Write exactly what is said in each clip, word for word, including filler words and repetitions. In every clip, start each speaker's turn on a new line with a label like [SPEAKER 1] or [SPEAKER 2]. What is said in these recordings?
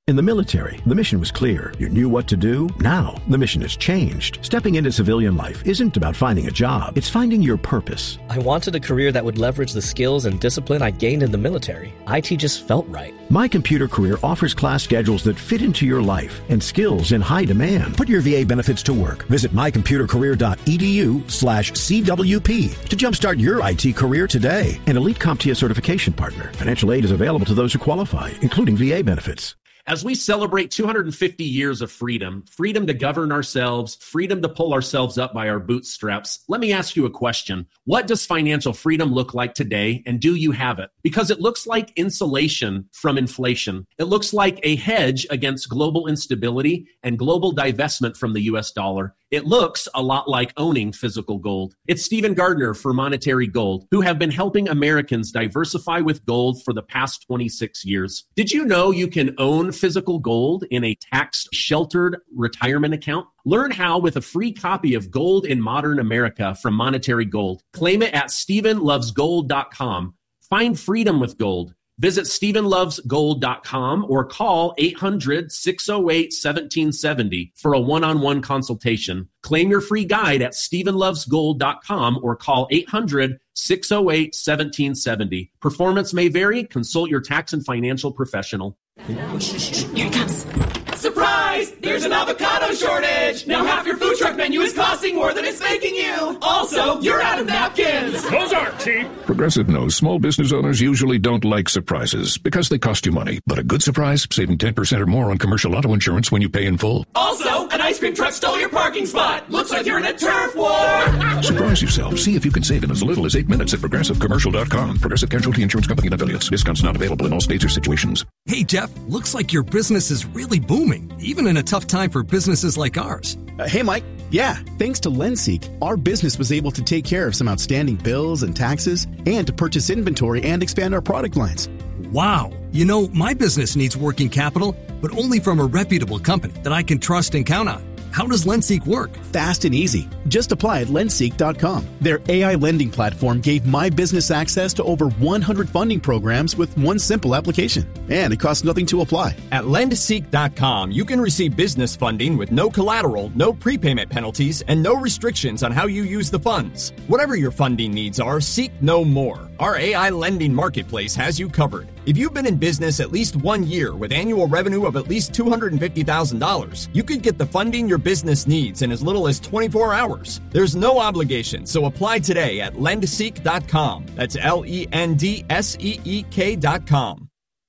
[SPEAKER 1] In the military, the mission was clear. You knew what to do. Now, the mission has changed. Stepping into civilian life isn't about finding a job. It's finding your purpose.
[SPEAKER 2] I wanted a career that would leverage the skills and discipline I gained in the military. I T just felt right.
[SPEAKER 1] My Computer Career offers class schedules that fit into your life and skills in high demand. Put your V A benefits to work. Visit mycomputercareer.edu slash CWP to jumpstart your I T career today. An elite CompTIA certification partner. Financial aid is available to those who qualify, including V A benefits.
[SPEAKER 3] As we celebrate two hundred fifty years of freedom, freedom to govern ourselves, freedom to pull ourselves up by our bootstraps, let me ask you a question. What does financial freedom look like today, and do you have it? Because it looks like insulation from inflation. It looks like a hedge against global instability and global divestment from the U S dollar. It looks a lot like owning physical gold. It's Stephen Gardner for Monetary Gold, who have been helping Americans diversify with gold for the past twenty-six years. Did you know you can own physical gold in a tax-sheltered retirement account? Learn how with a free copy of Gold in Modern America from Monetary Gold. Claim it at stephen loves gold dot com. Find freedom with gold. Visit stephen loves gold dot com or call eight hundred, six oh eight, one seven seven oh for a one-on-one consultation. Claim your free guide at stephen loves gold dot com or call eight hundred, six oh eight, one seven seven oh. Performance may vary. Consult your tax and financial professional.
[SPEAKER 4] Here it comes. Surprise! There's an avocado shortage! Now half your food truck menu is costing more than it's making you! Also, you're out of napkins!
[SPEAKER 5] Those aren't cheap! Progressive knows small business owners usually don't like surprises because they cost you money. But a good surprise, saving ten percent or more on commercial auto insurance when you pay in full.
[SPEAKER 4] Also, an ice cream truck stole your parking spot! Looks like you're in a turf war!
[SPEAKER 5] Surprise yourself. See if you can save in as little as eight minutes at progressive commercial dot com. Progressive Casualty Insurance Company and affiliates. Discounts not available in all states or situations.
[SPEAKER 6] Hey, Jeff, looks like your business is really booming, even in a tough time for businesses like ours.
[SPEAKER 7] Uh, hey, Mike. Yeah, thanks to LendSeek, our business was able to take care of some outstanding bills and taxes and to purchase inventory and expand our product lines.
[SPEAKER 6] Wow. You know, my business needs working capital, but only from a reputable company that I can trust and count on. How does LendSeek work?
[SPEAKER 7] Fast and easy. Just apply at lendseek dot com. Their A I lending platform gave my business access to over one hundred funding programs with one simple application. And it costs nothing to apply.
[SPEAKER 8] At lendseek dot com, you can receive business funding with no collateral, no prepayment penalties, and no restrictions on how you use the funds. Whatever your funding needs are, seek no more. Our A I lending marketplace has you covered. If you've been in business at least one year with annual revenue of at least two hundred fifty thousand dollars, you could get the funding your business needs in as little as twenty-four hours. There's no obligation, so apply today at lendseek dot com. That's L E N D S E E K dot com.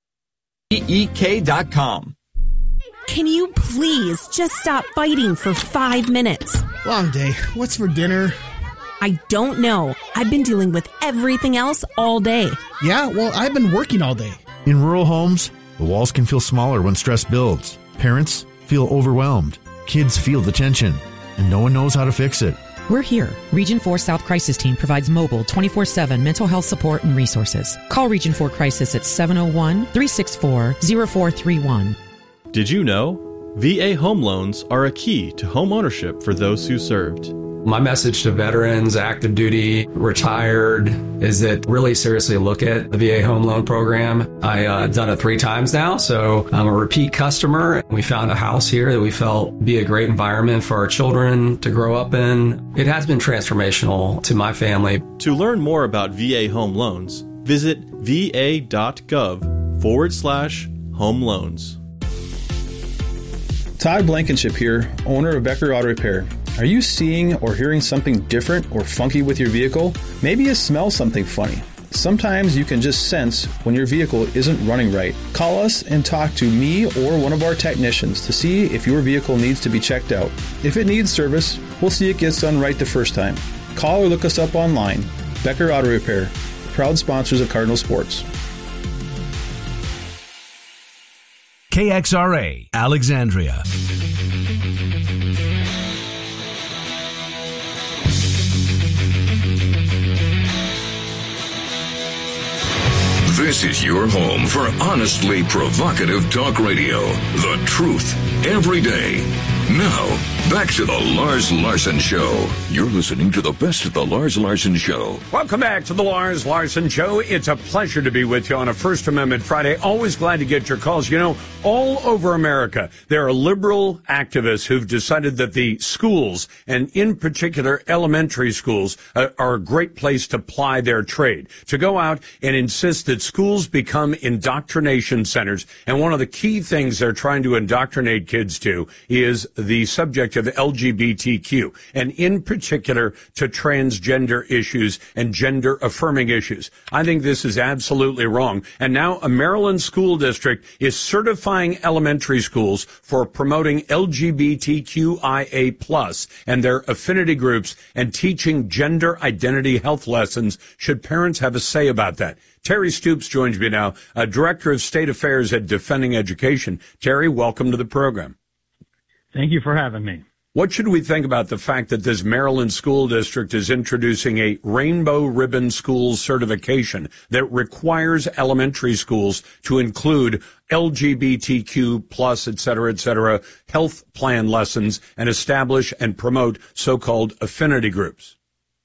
[SPEAKER 8] E E K dot com.
[SPEAKER 9] Can you please just stop fighting for five minutes?
[SPEAKER 10] Long day. What's for dinner?
[SPEAKER 9] I don't know. I've been dealing with everything else all day.
[SPEAKER 10] Yeah, well, I've been working all day.
[SPEAKER 11] In rural homes, the walls can feel smaller when stress builds. Parents feel overwhelmed. Kids feel the tension, and no one knows how to fix it.
[SPEAKER 12] We're here. Region four South Crisis Team provides mobile twenty-four seven mental health support and resources. Call Region four Crisis at seven oh one, three six four, oh four three one.
[SPEAKER 13] Did you know? V A home loans are a key to home ownership for those who served.
[SPEAKER 14] My message to veterans, active duty, retired, is that really seriously look at the V A home loan program. I've uh, done it three times now, so I'm a repeat customer. We found a house here that we felt would be a great environment for our children to grow up in. It has been transformational to my family.
[SPEAKER 13] To learn more about V A home loans, visit va.gov forward slash home loans.
[SPEAKER 15] Todd Blankenship here, owner of Becker Auto Repair. Are you seeing or hearing something different or funky with your vehicle? Maybe you smell something funny. Sometimes you can just sense when your vehicle isn't running right. Call us and talk to me or one of our technicians to see if your vehicle needs to be checked out. If it needs service, we'll see it gets done right the first time. Call or look us up online. Becker Auto Repair, proud sponsors of Cardinal Sports.
[SPEAKER 16] K X R A, Alexandria.
[SPEAKER 5] This is your home for honestly provocative talk radio. The truth every day. Now, back to the Lars Larson Show. You're listening to the best of the Lars Larson Show.
[SPEAKER 17] Welcome back to the Lars Larson Show. It's a pleasure to be with you on a First Amendment Friday. Always glad to get your calls. You know, all over America, there are liberal activists who've decided that the schools, and in particular elementary schools, uh, are a great place to ply their trade, to go out and insist that schools become indoctrination centers. And one of the key things they're trying to indoctrinate kids to is the subject of L G B T Q, and in particular to transgender issues and gender affirming issues. I think this is absolutely wrong. And now a Maryland school district is certifying elementary schools for promoting L G B T Q I A plus and their affinity groups and teaching gender identity health lessons. Should parents have a say about that? Terry Stoops joins me now, uh, Director of State Affairs at Defending Education. Terry, welcome to the program.
[SPEAKER 18] Thank you for having me.
[SPEAKER 17] What should we think about the fact that this Maryland school district is introducing a Rainbow Ribbon School certification that requires elementary schools to include L G B T Q plus, et cetera, et cetera, health plan lessons and establish and promote so-called affinity groups?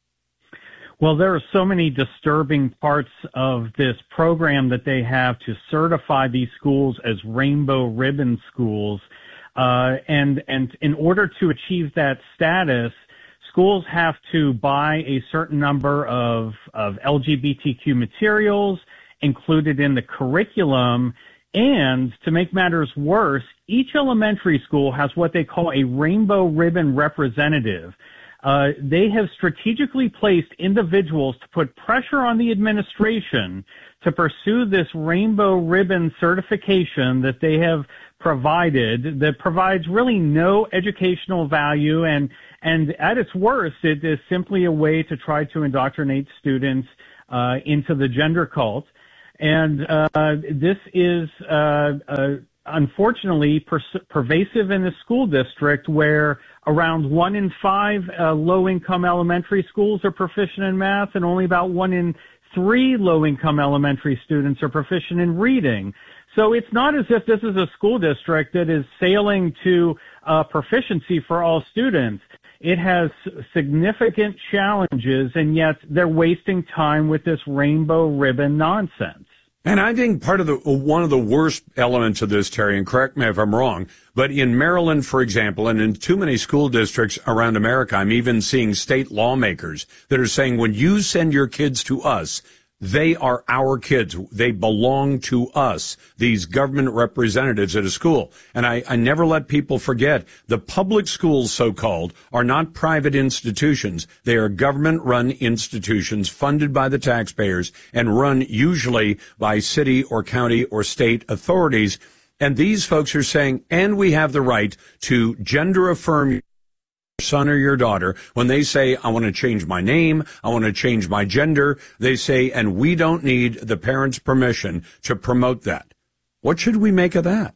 [SPEAKER 18] Well, there are so many disturbing parts of this program that they have to certify these schools as Rainbow Ribbon schools. Uh, and, and in order to achieve that status, schools have to buy a certain number of, of L G B T Q materials included in the curriculum. And to make matters worse, each elementary school has what they call a Rainbow Ribbon representative. Uh, they have strategically placed individuals to put pressure on the administration to pursue this Rainbow Ribbon certification that they have provided, that provides really no educational value, and and at its worst, it is simply a way to try to indoctrinate students uh, into the gender cult. And uh, this is uh, uh, unfortunately per- pervasive in the school district, where around one in five uh, low-income elementary schools are proficient in math, and only about one in three low-income elementary students are proficient in reading. So it's not as if this is a school district that is sailing to uh, proficiency for all students. It has significant challenges, and yet they're wasting time with this Rainbow Ribbon nonsense.
[SPEAKER 17] And I think part of the, one of the worst elements of this, Terry, and correct me if I'm wrong, but in Maryland, for example, and in too many school districts around America, I'm even seeing state lawmakers that are saying, when you send your kids to us, they are our kids. They belong to us, these government representatives at a school. And I, I never let people forget, the public schools, so-called, are not private institutions. They are government-run institutions funded by the taxpayers and run usually by city or county or state authorities. And these folks are saying, and we have the right to gender affirm son or your daughter. When they say, I want to change my name, I want to change my gender, they say, and we don't need the parents' permission to promote that. What should we make of that?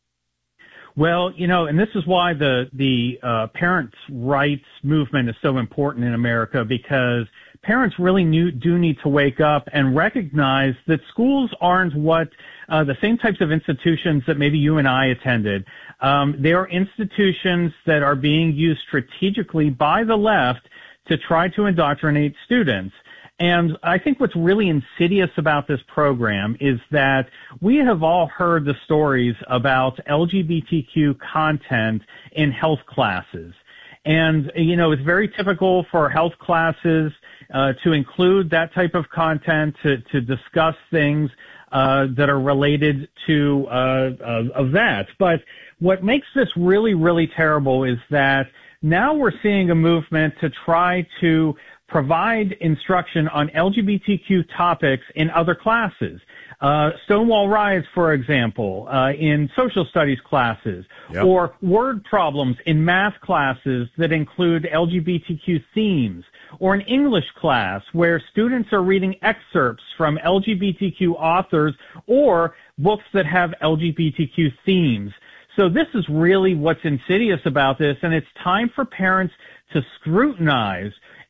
[SPEAKER 18] Well, you know, and this is why the, the uh, parents' rights movement is so important in America, because parents really new, do need to wake up and recognize that schools aren't what uh, the same types of institutions that maybe you and I attended. Um, they are institutions that are being used strategically by the left to try to indoctrinate students. And I think what's really insidious about this program is that we have all heard the stories about L G B T Q content in health classes. And, you know, it's very typical for health classes uh, to include that type of content, to, to discuss things uh, that are related to uh, of, of that. But what makes this really, really terrible is that now we're seeing a movement to try to provide instruction on L G B T Q topics in other classes. Uh, Stonewall riots, for example, uh, in social studies classes, yep. or word problems in math classes that include L G B T Q themes, or an English class where students are reading excerpts from L G B T Q authors or books that have L G B T Q themes. So this is really what's insidious about this, and it's time for parents to scrutinize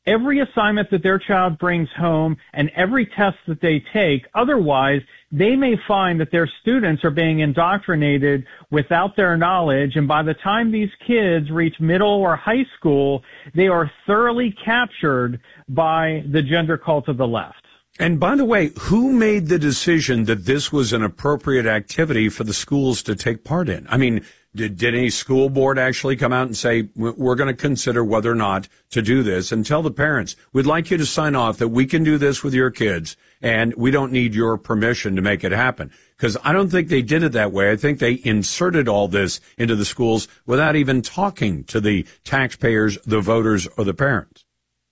[SPEAKER 18] every assignment that their child brings home and every test that they take. Otherwise, they may find that their students are being indoctrinated without their knowledge, and by the time these kids reach middle or high school, they are thoroughly captured by the gender cult of the left.
[SPEAKER 17] And by the way, who made the decision that this was an appropriate activity for the schools to take part in? I mean, did, did any school board actually come out and say, we're going to consider whether or not to do this, and tell the parents, we'd like you to sign off that we can do this with your kids, and we don't need your permission to make it happen? Because I don't think they did it that way. I think they inserted all this into the schools without even talking to the taxpayers, the voters, or the parents.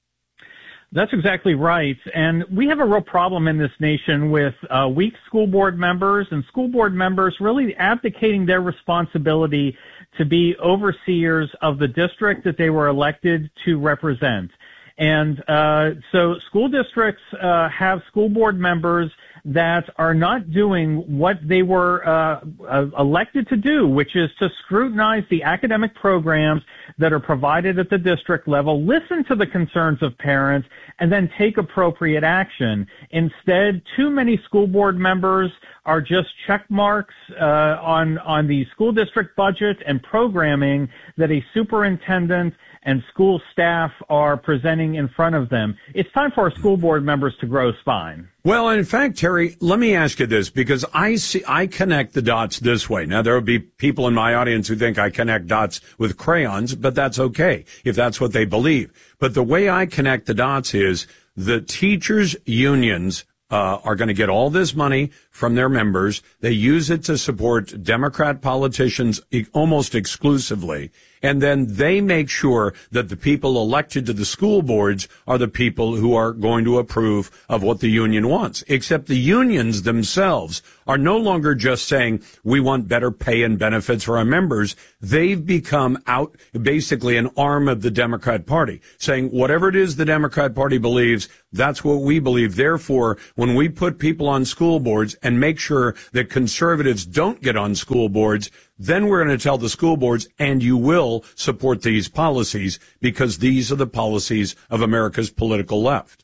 [SPEAKER 18] That's exactly right. And we have a real problem in this nation with uh, weak school board members and school board members really abdicating their responsibility to be overseers of the district that they were elected to represent. And uh, so school districts uh, have school board members that are not doing what they were uh, uh, elected to do, which is to scrutinize the academic programs that are provided at the district level, listen to the concerns of parents, and then take appropriate action. Instead, too many school board members are just check marks uh, on, on the school district budget and programming that a superintendent and school staff are presenting in front of them. It's time for our school board members to grow spine.
[SPEAKER 17] Well, in fact, Terry, let me ask you this, because I see, I connect the dots this way. Now, there will be people in my audience who think I connect dots with crayons, but that's okay if that's what they believe. But the way I connect the dots is the teachers' unions Uh, are going to get all this money from their members. They use it to support Democrat politicians e- almost exclusively. And then they make sure that the people elected to the school boards are the people who are going to approve of what the union wants. Except the unions themselves are no longer just saying, we want better pay and benefits for our members. They've become out, basically an arm of the Democrat Party, saying whatever it is the Democrat Party believes, that's what we believe. Therefore, when we put people on school boards and make sure that conservatives don't get on school boards, then we're going to tell the school boards, and you will support these policies because these are the policies of America's political left.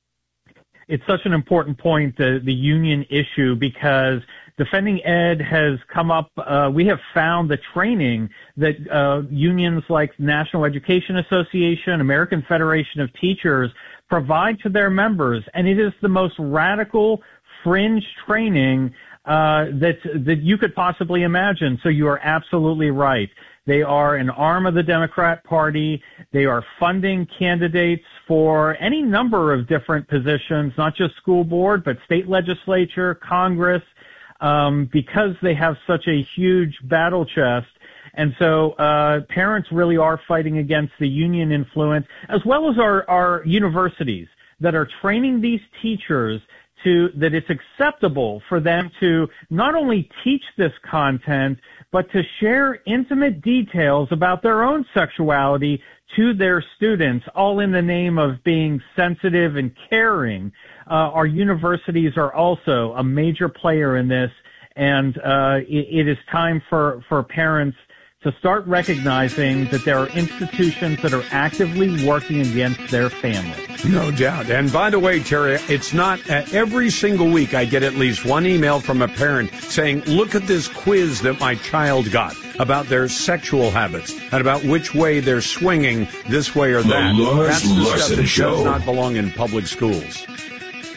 [SPEAKER 18] It's such an important point, the, the union issue, because Defending Ed has come up. Uh, we have found the training that uh, unions like National Education Association, American Federation of Teachers provide to their members, and it is the most radical fringe training uh, that that you could possibly imagine. So you are absolutely right. They are an arm of the Democrat Party. They are funding candidates for any number of different positions, not just school board, but state legislature, Congress, um, because they have such a huge battle chest. And so uh, parents really are fighting against the union influence, as well as our, our universities that are training these teachers to that it's acceptable for them to not only teach this content, but to share intimate details about their own sexuality to their students, all in the name of being sensitive and caring. Uh, our universities are also a major player in this, and uh, it, it is time for, for parents to start recognizing that there are institutions that are actively working against their families.
[SPEAKER 17] No doubt. And by the way, Terry, it's not uh, every single week I get at least one email from a parent saying, look at this quiz that my child got about their sexual habits and about which way they're swinging this way or that.
[SPEAKER 5] The Lars
[SPEAKER 17] That's the
[SPEAKER 5] Larson
[SPEAKER 17] stuff that
[SPEAKER 5] Show.
[SPEAKER 17] does not belong in public schools.